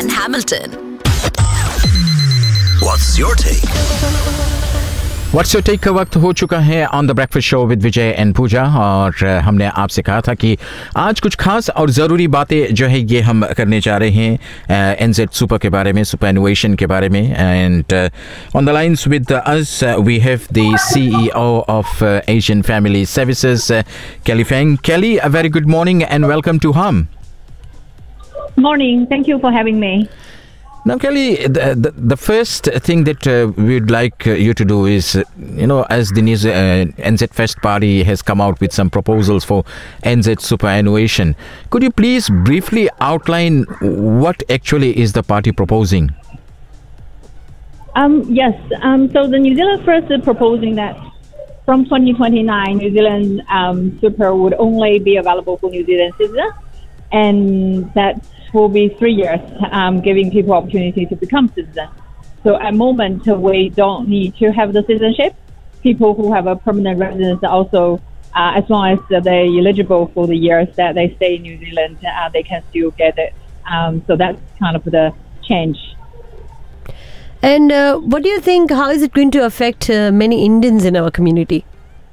and Hamilton. What's your take? What's your take का वक्त हो चुका है on the breakfast show with Vijay and पूजा। और हमने आपसे कहा था कि आज कुछ खास और ज़रूरी बातें जो है ये हम करने जा रहे हैं एनजेड सुपर के बारे में, सुपर इनोवेशन के बारे में। And on the lines with us we have the CEO of Asian family services, Kelly Feng. Kelly, a very good morning and welcome to Hum. Morning. Thank you for having me. Now, Kelly, the first thing that we'd like you to do is, as the NZ Fest Party has come out with some proposals for NZ Superannuation, could you please briefly outline what actually is the party proposing? Yes. So the New Zealand First is proposing that from 2029, New Zealand Super would only be available for New Zealand citizens, and that will be 3 years, giving people opportunity to become citizens. So at the moment, we don't need to have the citizenship. People who have a permanent residence also, as long as they're eligible for the years that they stay in New Zealand, they can still get it. So that's kind of the change. And what do you think, how is it going to affect many Indians in our community?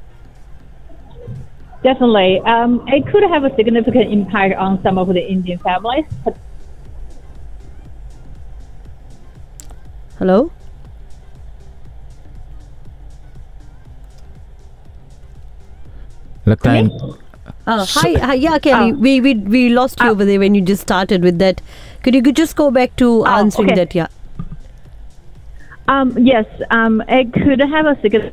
Definitely. It could have a significant impact on some of the Indian families. Hello? Hi, yeah, Kelly. We lost you over there when you just started with that. Could you just go back to answering that? Yeah. Yes. It could have a significant.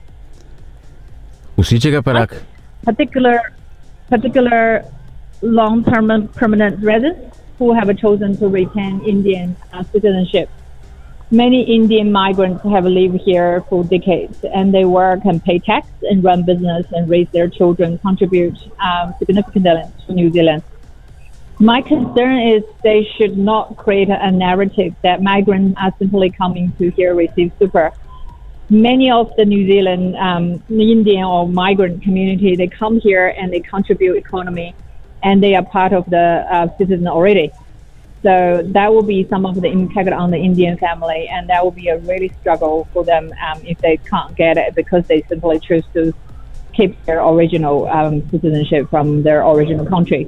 उसी जगह पर रख particular long-term and permanent residents who have chosen to retain Indian citizenship. Many Indian migrants have lived here for decades, and they work and pay tax and run business and raise their children, contribute significantly to New Zealand. My concern is they should not create a narrative that migrants are simply coming to here receive super. Many of the New Zealand Indian or migrant community, they come here and they contribute economy, and they are part of the citizen already. So that will be some of the impact on the Indian family, and that will be a really struggle for them if they can't get it because they simply choose to keep their original citizenship from their original country.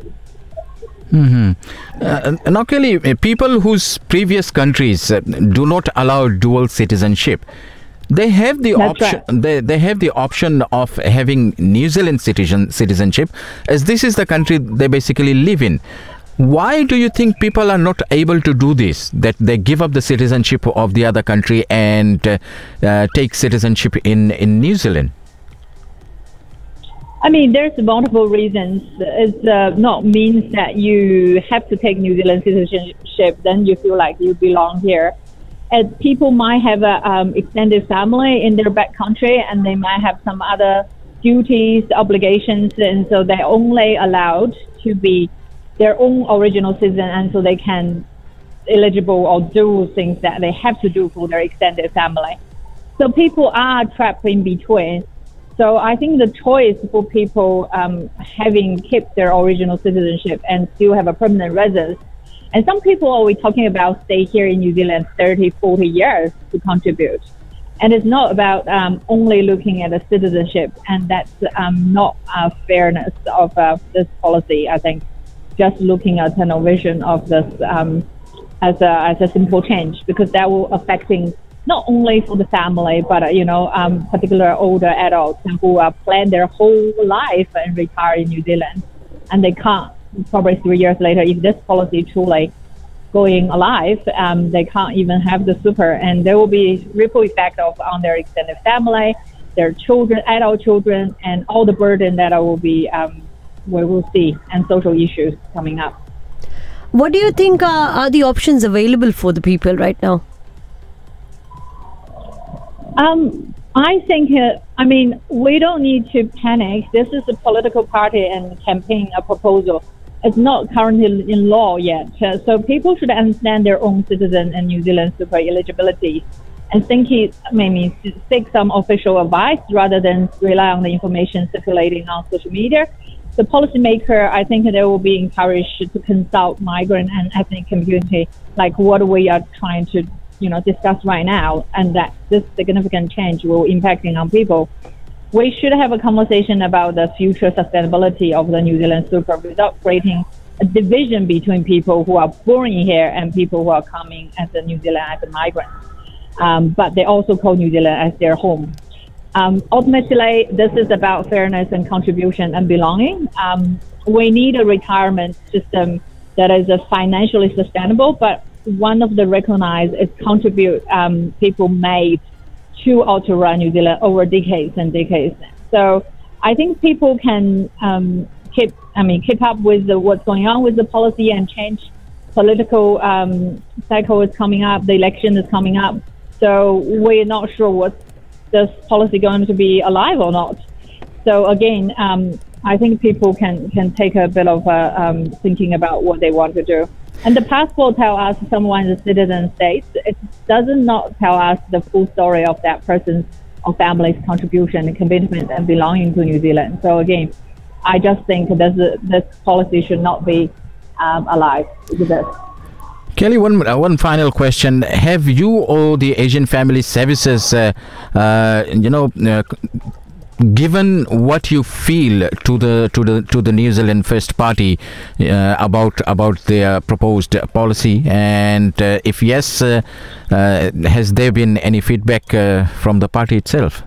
Now, Kelly, people whose previous countries do not allow dual citizenship, they have the option. Right. They have the option of having New Zealand citizenship, as this is the country they basically live in. Why do you think people are not able to do this? That they give up the citizenship of the other country and take citizenship in New Zealand? I mean, there's multiple reasons. It's not means that you have to take New Zealand citizenship, then you feel like you belong here. As people might have a extended family in their back country, and they might have some other duties, obligations, and so they're only allowed to be their own original citizen, and so they can eligible or do things that they have to do for their extended family. So people are trapped in between. So I think the choice for people having kept their original citizenship and still have a permanent residence. And some people are we talking about stay here in New Zealand 30, 40 years to contribute. And it's not about only looking at the citizenship, and that's not a fairness of this policy, I think. Just looking at an vision of this as a simple change, because that will affecting not only for the family, but particular older adults who plan their whole life and retire in New Zealand, and they can't. Probably 3 years later, if this policy truly going alive, they can't even have the super, and there will be ripple effect on their extended family, their children, adult children, and all the burden that will be we will see, and social issues coming up. What do you think are the options available for the people right now? I think, we don't need to panic. This is a political party and campaign a proposal. It's not currently in law yet. So people should understand their own citizen and New Zealand super eligibility and seek some official advice rather than rely on the information circulating on social media. the policymaker, I think they will be encouraged to consult migrant and ethnic community, like what we are trying to, discuss right now, and that this significant change will impacting on people. We should have a conversation about the future sustainability of the New Zealand super without creating a division between people who are born here and people who are coming as a New Zealand as a migrant. But they also call New Zealand as their home. Ultimately, this is about fairness and contribution and belonging. We need a retirement system that is financially sustainable, but one of the recognized is contribute people made to Aotearoa New Zealand over decades and decades. So I think people can keep up with what's going on with the policy and change. Political cycle is coming up, the election is coming up. So we're not sure what this policy going to be alive or not. So again, I think people can take a bit of thinking about what they want to do. And the passport tells us someone is a citizen state. It does not tell us the full story of that person's or family's contribution and commitment and belonging to New Zealand. So again, I just think this policy should not be alive with this. Kelly, one final question: have you or the Asian Family Services, given what you feel to the New Zealand First Party about their proposed policy, and if yes, has there been any feedback from the party itself?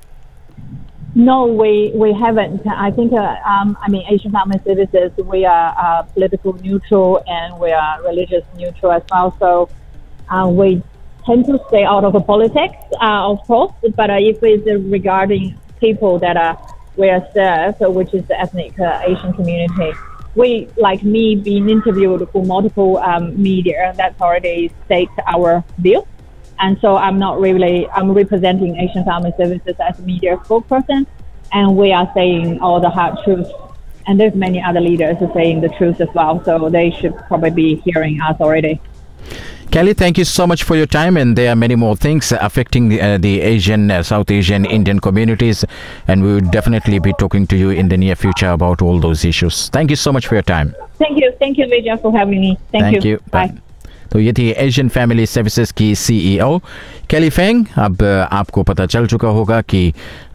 No, we haven't. I think, Asian Family Services, we are political neutral and we are religious neutral as well. So we tend to stay out of the politics, of course. But if it's regarding people that we are served, which is the ethnic Asian community, we, like me, being interviewed for multiple media, that's already state our view. And so I'm representing Asian Family Services as a media spokesperson, and we are saying all the hard truth. And there's many other leaders saying the truth as well, so they should probably be hearing us already. Kelly, thank you so much for your time, and there are many more things affecting the Asian, South Asian, Indian communities, and we will definitely be talking to you in the near future about all those issues. Thank you so much for your time. Thank you, Vijay, for having me. Thank you. Bye. तो ये थी Asian family services की CEO Kelly Feng. अब आपको पता चल चुका होगा कि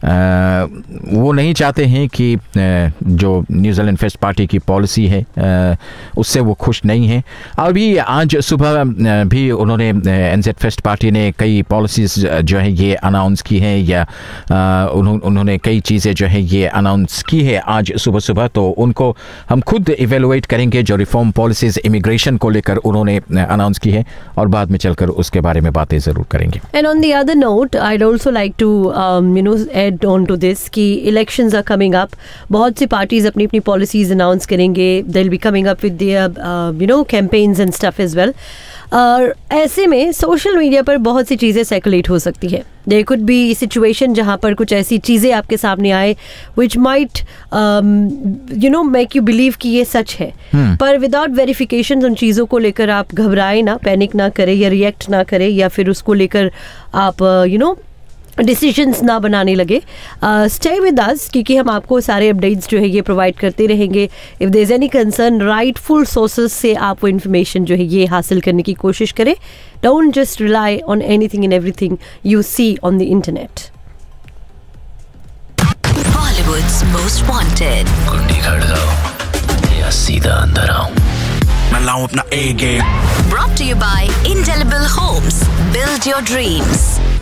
वो नहीं चाहते हैं कि जो न्यूजीलैंड फर्स्ट पार्टी की पॉलिसी है उससे वो खुश नहीं हैं। अभी आज सुबह भी उन्होंने एनजेड फर्स्ट पार्टी ने कई पॉलिसीज़ जो है ये अनाउंस की हैं, या उन्होंने कई चीज़ें जो है ये अनाउंस की है आज सुबह सुबह। तो उनको हम खुद इवेलुएट करेंगे जो रिफॉर्म पॉलिसीज़ इमिग्रेशन को लेकर उन्होंने अनाउंस की है, और बाद में चलकर उसके बारे में बातें ज़रूर करेंगे। And on the other note, I'd also like to add on to this कि elections are coming up. बहुत सी parties अपनी अपनी policies announce करेंगे. They'll be coming up with their campaigns and stuff as well. ऐसे में social media पर बहुत सी चीज़ें सर्कुलेट हो सकती है. There could be situation जहाँ पर कुछ ऐसी चीज़ें आपके सामने आए which might make you believe कि ये सच है, पर विदाउट वेरिफिकेशन उन चीज़ों को लेकर आप घबराएं ना, पैनिक ना करें या रिएक्ट ना करें, या फिर उसको लेकर आप डिसीजंस ना बनाने लगे. स्टे विद अस, क्योंकि हम आपको सारे अपडेट्स जो है ये प्रोवाइड करते रहेंगे. If there is any concern, rightful sources से आप वो इन्फॉर्मेशन जो है ये हासिल करने की कोशिश करें. Don't just rely on anything and everything you see on the internet. Bollywood's Most Wanted. कुंडी खड़काओ या सीधा अंदर आओ. मैं लाऊं अपना A game. Brought to you by Indelible Homes. Build your dreams.